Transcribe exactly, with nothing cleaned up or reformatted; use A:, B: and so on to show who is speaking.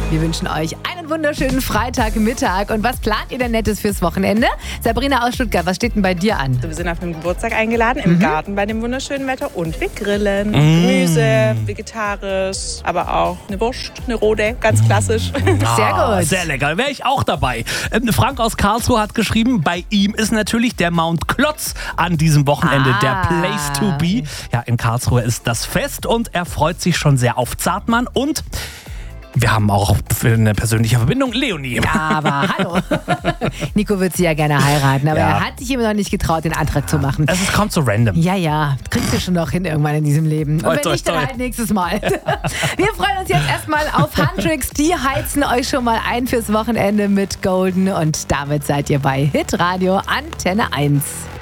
A: Wir wünschen euch einen wunderschönen Freitagmittag. Und was plant ihr denn Nettes fürs Wochenende? Sabrina aus Stuttgart, was steht denn bei dir an?
B: Wir sind auf einem Geburtstag eingeladen, im
A: Mhm.
B: Garten bei dem wunderschönen Wetter. Und wir grillen.
C: Mm.
B: Gemüse, vegetarisch, aber auch eine Wurst, eine rote, ganz klassisch.
A: Sehr
C: Ah,
A: gut.
C: Sehr lecker, wäre ich auch dabei. Ähm, Frank aus Karlsruhe hat geschrieben, bei ihm ist natürlich der Mount Klotz an diesem Wochenende
A: Ah.
C: der Place to be. Ja, in Karlsruhe ist das Fest und er freut sich schon sehr auf Zartmann und wir haben auch für eine persönliche Verbindung Leonie.
A: Ja, aber hallo. Nico wird sie ja gerne heiraten, aber
C: Ja.
A: er hat sich immer noch nicht getraut, den Antrag zu machen.
C: Es ist, kommt so random.
A: Ja, ja, kriegst du schon noch hin irgendwann in diesem Leben. Und
C: Toi,
A: wenn
C: toi,
A: nicht, dann
C: toi.
A: halt nächstes Mal. Wir freuen uns jetzt erstmal auf Handtricks. Die heizen euch schon mal ein fürs Wochenende mit Golden. Und damit seid ihr bei Hitradio Antenne eins.